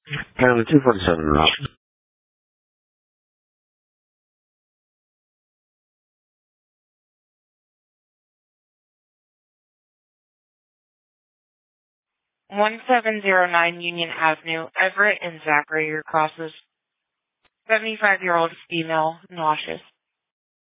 Apparently 247 Rock. One 1709 Union Avenue, Everett and Zachary, your crosses. 75-year-old female, nauseous.